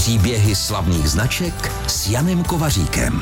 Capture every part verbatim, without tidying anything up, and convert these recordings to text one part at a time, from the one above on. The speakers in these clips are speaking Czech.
Příběhy slavných značek s Janem Kovaříkem.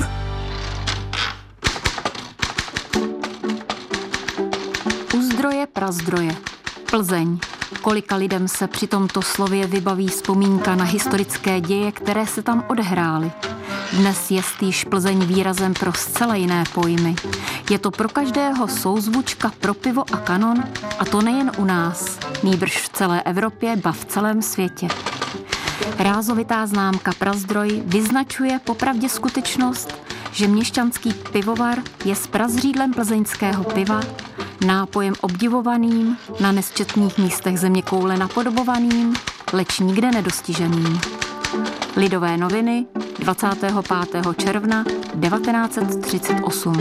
U zdroje prazdroje. Plzeň. Kolika lidem se při tomto slově vybaví vzpomínka na historické děje, které se tam odehrály. Dnes je již Plzeň výrazem pro zcela jiné pojmy. Je to pro každého souzvučka pro pivo a kanon, a to nejen u nás, nýbrž v celé Evropě, ba v celém světě. Rázovitá známka Prazdroj vyznačuje popravdě skutečnost, že měšťanský pivovar je s prazřídlem plzeňského piva, nápojem obdivovaným, na nesčetných místech zeměkoule napodobovaným, leč nikde nedostiženým. Lidové noviny, dvacátého pátého června devatenáct set třicet osm.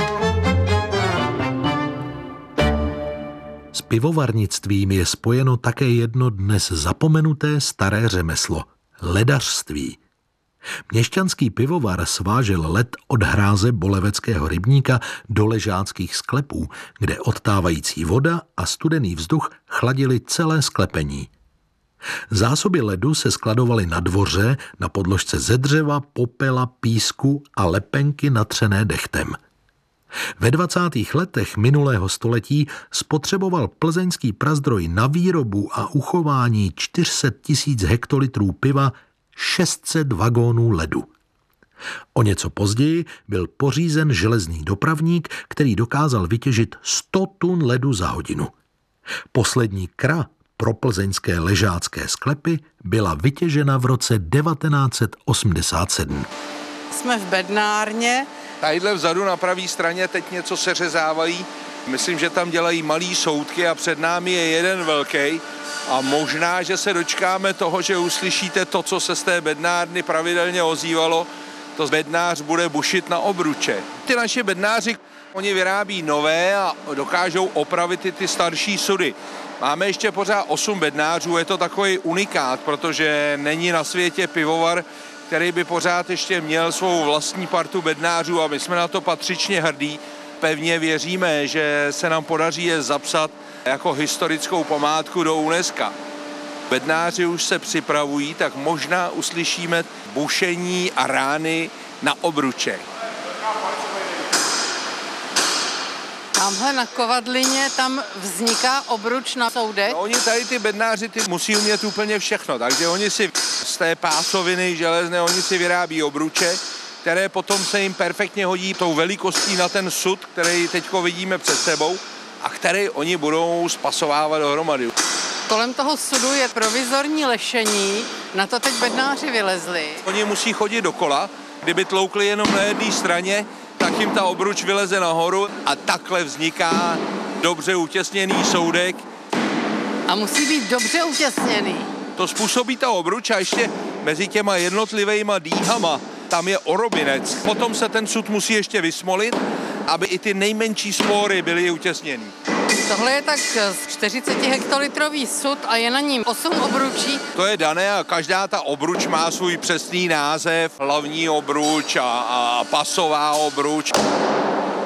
S pivovarnictvím je spojeno také jedno dnes zapomenuté staré řemeslo – ledařství. Měšťanský pivovar svážel led od hráze Boleveckého rybníka do ležáckých sklepů, kde odtávající voda a studený vzduch chladili celé sklepení. Zásoby ledu se skladovaly na dvoře na podložce ze dřeva, popela, písku a lepenky natřené dechtem. Ve dvacátých letech minulého století spotřeboval plzeňský Prazdroj na výrobu a uchování čtyři sta tisíc hektolitrů piva šest set vagónů ledu. O něco později byl pořízen železný dopravník, který dokázal vytěžit sto tun ledu za hodinu. Poslední kra pro plzeňské ležácké sklepy byla vytěžena v roce devatenáct set osmdesát sedm. Jsme v bednárně. Tadyhle vzadu na pravé straně teď něco seřezávají. Myslím, že tam dělají malý soudky a před námi je jeden velký. A možná, že se dočkáme toho, že uslyšíte to, co se z té bednárny pravidelně ozývalo. To bednář bude bušit na obruče. Ty naše bednáři, oni vyrábí nové a dokážou opravit i ty starší sudy. Máme ještě pořád osm bednářů, je to takový unikát, protože není na světě pivovar, který by pořád ještě měl svou vlastní partu bednářů a my jsme na to patřičně hrdí. Pevně věříme, že se nám podaří je zapsat jako historickou památku do UNESCO. Bednáři už se připravují, tak možná uslyšíme bušení a rány na obruče. Tamhle na kovadlině tam vzniká obruč na soudek. No, oni tady ty bednáři ty musí umět úplně všechno, takže oni si z té pásoviny železné, oni si vyrábí obruče, které potom se jim perfektně hodí tou velikostí na ten sud, který teďko vidíme před sebou a který oni budou spasovávat dohromady. Kolem toho sudu je provizorní lešení, na to teď bednáři vylezli. Oni musí chodit dokola, kdyby tloukli jenom na jedné straně, tak jim ta obruč vyleze nahoru a takhle vzniká dobře utěsněný soudek. A musí být dobře utěsněný. To způsobí ta obruč a ještě mezi těma jednotlivejma dýhama tam je orobinec. Potom se ten sud musí ještě vysmolit, aby i ty nejmenší spory byly utěsněný. Tohle je tak čtyřicet hektolitrový sud a je na ním osm obručí. To je dané a každá ta obruč má svůj přesný název, hlavní obruč a, a pasová obruč.